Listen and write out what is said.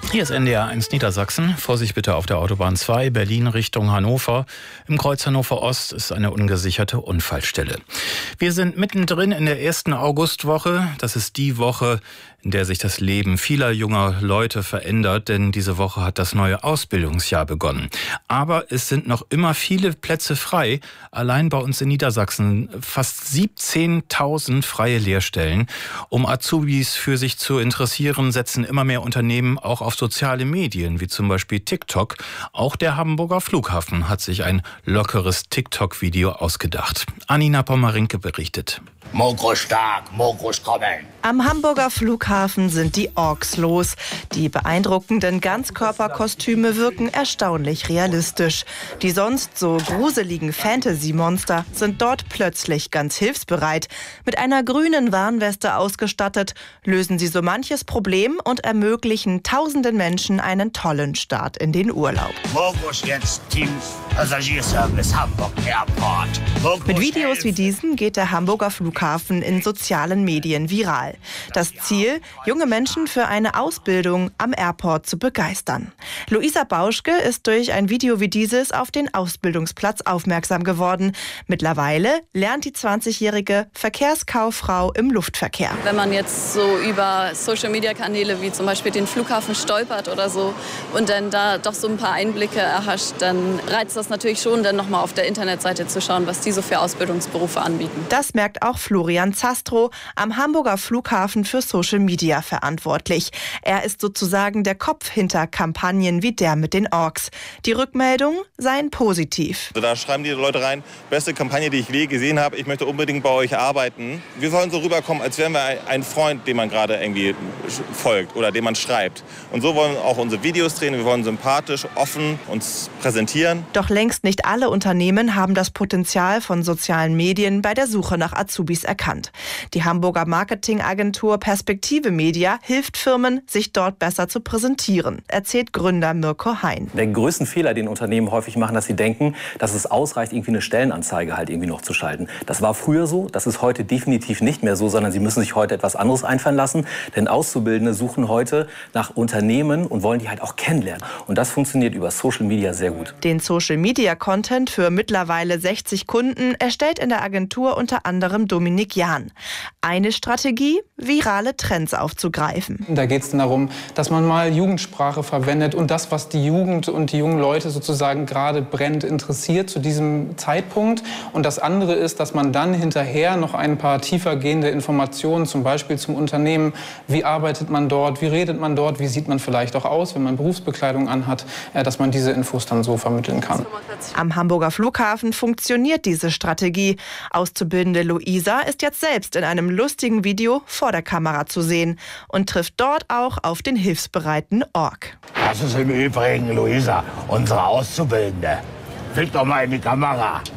Hier ist NDR 1 Niedersachsen. Vorsicht bitte auf der Autobahn 2, Berlin Richtung Hannover. Im Kreuz Hannover Ost ist eine ungesicherte Unfallstelle. Wir sind mittendrin in der ersten Augustwoche. Das ist die Woche, in der sich das Leben vieler junger Leute verändert, denn diese Woche hat das neue Ausbildungsjahr begonnen. Aber es sind noch immer viele Plätze frei. Allein bei uns in Niedersachsen fast 17.000 freie Lehrstellen. Um Azubis für sich zu interessieren, setzen immer mehr Unternehmen auch auf soziale Medien, wie zum Beispiel TikTok. Auch der Hamburger Flughafen hat sich ein lockeres TikTok-Video ausgedacht. Anina Pommerenke berichtet. Mogro stark, Mogros kommen. Am Hamburger Flughafen sind die Orks los. Die beeindruckenden Ganzkörperkostüme wirken erstaunlich realistisch. Die sonst so gruseligen Fantasy-Monster sind dort plötzlich ganz hilfsbereit. Mit einer grünen Warnweste ausgestattet, lösen sie so manches Problem und ermöglichen tausenden Menschen einen tollen Start in den Urlaub. Mogros jetzt Team Passagierservice Hamburg Airport. Mit Videos wie diesen geht der Hamburger Flughafen in sozialen Medien viral. Das Ziel, junge Menschen für eine Ausbildung am Airport zu begeistern. Luisa Bauschke ist durch ein Video wie dieses auf den Ausbildungsplatz aufmerksam geworden. Mittlerweile lernt die 20-jährige Verkehrskauffrau im Luftverkehr. Wenn man jetzt so über Social-Media-Kanäle wie zum Beispiel den Flughafen stolpert oder so und dann da doch so ein paar Einblicke erhascht, dann reizt das natürlich schon, dann nochmal auf der Internetseite zu schauen, was die so für Ausbildungsberufe anbieten. Das merkt auch Florian Zastrow, am Hamburger Flughafen für Social Media verantwortlich. Er ist sozusagen der Kopf hinter Kampagnen wie der mit den Orks. Die Rückmeldungen seien positiv. Da schreiben die Leute rein, beste Kampagne, die ich je gesehen habe, ich möchte unbedingt bei euch arbeiten. Wir sollen so rüberkommen, als wären wir ein Freund, dem man gerade irgendwie folgt oder dem man schreibt. Und so wollen wir auch unsere Videos drehen, wir wollen sympathisch, offen uns präsentieren. Doch längst nicht alle Unternehmen haben das Potenzial von sozialen Medien bei der Suche nach Azubis erkannt. Die Hamburger Marketingagentur Perspektive Media hilft Firmen, sich dort besser zu präsentieren, erzählt Gründer Mirko Hein. Der größte Fehler, den Unternehmen häufig machen, dass sie denken, dass es ausreicht, irgendwie eine Stellenanzeige halt irgendwie noch zu schalten. Das war früher so, das ist heute definitiv nicht mehr so, sondern sie müssen sich heute etwas anderes einfallen lassen. Denn Auszubildende suchen heute nach Unternehmen und wollen die halt auch kennenlernen. Und das funktioniert über Social Media sehr gut. Den Social Media Content für mittlerweile 60 Kunden erstellt in der Agentur unter anderem Dominik Jahn. Eine Strategie, virale Trends aufzugreifen. Da geht es darum, dass man mal Jugendsprache verwendet und das, was die Jugend und die jungen Leute sozusagen gerade brennend interessiert zu diesem Zeitpunkt. Und das andere ist, dass man dann hinterher noch ein paar tiefergehende Informationen, zum Beispiel zum Unternehmen, wie arbeitet man dort, wie redet man dort, wie sieht man vielleicht auch aus, wenn man Berufsbekleidung anhat, dass man diese Infos dann so vermitteln kann. Am Hamburger Flughafen funktioniert diese Strategie. Auszubildende Luisa ist jetzt selbst in einem lustigen Video vor der Kamera zu sehen und trifft dort auch auf den hilfsbereiten Ork. Das ist im Übrigen Luisa, unsere Auszubildende. Blick doch mal in die Kamera.